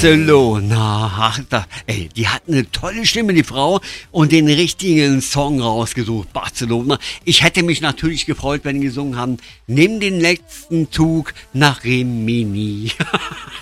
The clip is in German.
Barcelona. Ach, die hat eine tolle Stimme, die Frau, und den richtigen Song rausgesucht. Barcelona. Ich hätte mich natürlich gefreut, wenn die gesungen haben, nimm den letzten Zug nach Rimini.